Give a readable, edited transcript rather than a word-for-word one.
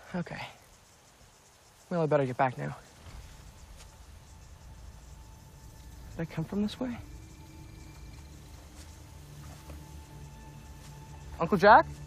Okay. Well, I better get back now. Did I come from this way? Uncle Jack?